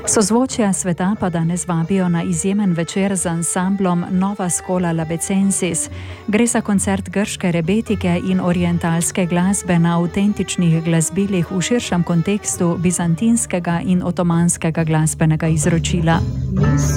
Sozvočja sveta pa danes vabijo na izjemen večer z ansamblom Nova Schola Labecensis. Gre za koncert grške rebetike in orientalske glasbe na avtentičnih glasbilih v širšem kontekstu bizantinskega in otomanskega glasbenega izročila.